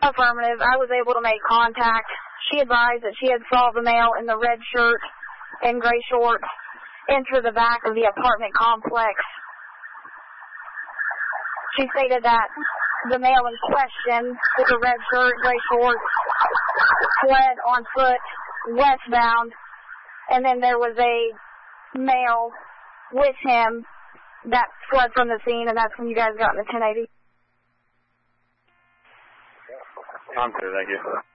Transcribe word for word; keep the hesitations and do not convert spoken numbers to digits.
Affirmative. I was able to make contact. She advised that she had saw the male in the red shirt and gray shorts enter the back of the apartment complex. She stated that the male in question with the red shirt, gray shorts, fled on foot westbound, and then there was a male with him that fled from the scene, and that's when you guys got in the ten eighty. I'm clear, thank you.